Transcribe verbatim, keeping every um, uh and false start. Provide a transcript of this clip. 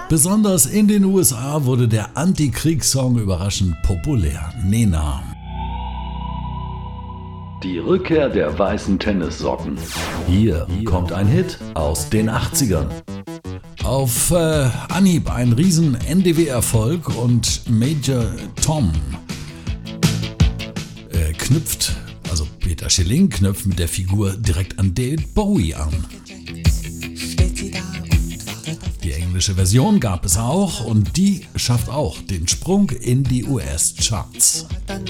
Besonders in den U S A wurde der Antikriegssong überraschend populär. Nena. Die Rückkehr der weißen Tennissocken. Hier kommt ein Hit aus den achtzigern. Auf äh, Anhieb ein riesen N D W-Erfolg und Major Tom äh, knüpft, also Peter Schilling knüpft mit der Figur direkt an David Bowie an. Die englische Version gab es auch und die schafft auch den Sprung in die U S-Charts.